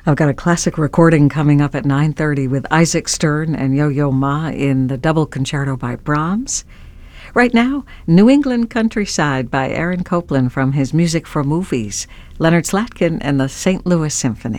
I've got a classic recording coming up at 9:30 with Isaac Stern and Yo-Yo Ma in the Double Concerto by Brahms. Right now, New England Countryside by Aaron Copland from his Music for Movies, Leonard Slatkin and the St. Louis Symphony.